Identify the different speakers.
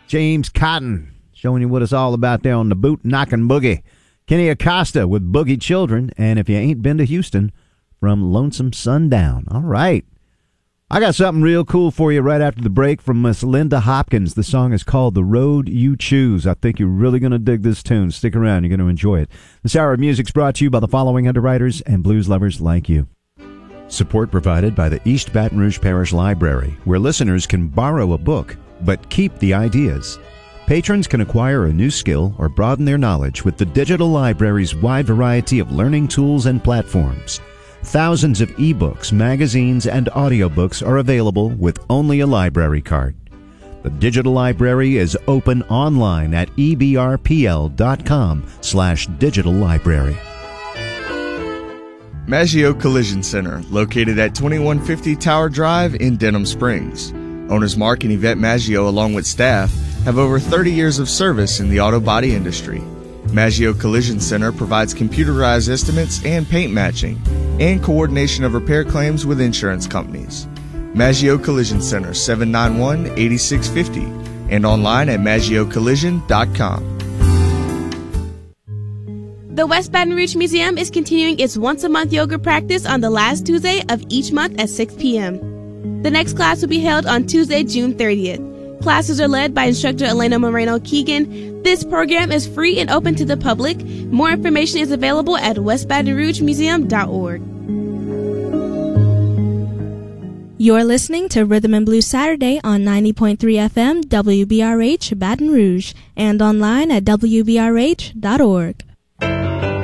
Speaker 1: James Cotton showing you what it's all about there on the boot knocking boogie. Kenny Acosta with Boogie Children. And if you ain't been to Houston, from Lonesome Sundown. All right. I got something real cool for you right after the break from Miss Linda Hopkins. The song is called The Road You Choose. I think you're really going to dig this tune. Stick around. You're going to enjoy it. This hour of music's brought to you by the following underwriters and blues lovers like you. Support provided by the East Baton Rouge Parish Library, where listeners can borrow a book, but keep the ideas. Patrons can acquire a new skill or broaden their knowledge with the digital library's wide variety of learning tools and platforms. Thousands of ebooks, magazines, and audiobooks are available with only a library card. The digital library is open online at ebrpl.com/digital library.
Speaker 2: Maggio Collision Center, located at 2150 Tower Drive in Denham Springs. Owners Mark and Yvette Maggio, along with staff, have over 30 years of service in the auto body industry. Maggio Collision Center provides computerized estimates and paint matching, and coordination of repair claims with insurance companies. Maggio Collision Center, 791-8650, and online at maggiocollision.com.
Speaker 3: The West Baton Rouge Museum is continuing its once-a-month yoga practice on the last Tuesday of each month at 6 p.m. The next class will be held on Tuesday, June 30th. Classes are led by instructor Elena Moreno-Keegan. This program is free and open to the public. More information is available at westbatonrougemuseum.org.
Speaker 4: You're listening to Rhythm and Blues Saturday on 90.3 FM WBRH Baton Rouge and online at WBRH.org.